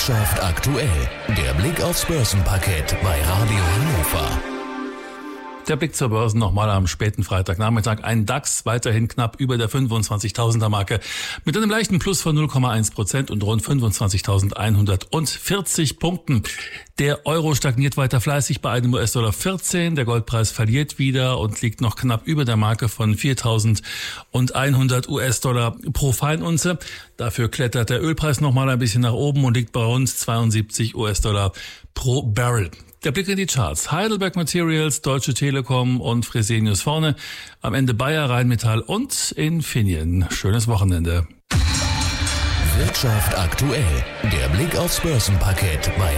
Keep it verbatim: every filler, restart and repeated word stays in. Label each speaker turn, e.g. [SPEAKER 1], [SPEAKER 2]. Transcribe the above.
[SPEAKER 1] Wirtschaft aktuell. Der Blick aufs Börsenparkett bei Radio Hannover.
[SPEAKER 2] Der Blick zur Börse nochmal am späten Freitagnachmittag. Ein DAX weiterhin knapp über der fünfundzwanzigtausender Marke mit einem leichten Plus von null Komma eins Prozent und rund fünfundzwanzigtausendeinhundertvierzig Punkten. Der Euro stagniert weiter fleißig bei einem U S-Dollar vierzehn. Der Goldpreis verliert wieder und liegt noch knapp über der Marke von viertausendeinhundert U S-Dollar pro Feinunze. Dafür klettert der Ölpreis nochmal ein bisschen nach oben und liegt bei rund zweiundsiebzig U S-Dollar pro Barrel. Der Blick in die Charts. Heidelberg Materials, Deutsche Telekom und Fresenius vorne. Am Ende Bayer, Rheinmetall und Infineon. Schönes Wochenende.
[SPEAKER 1] Wirtschaft aktuell. Der Blick aufs Börsenparkett bei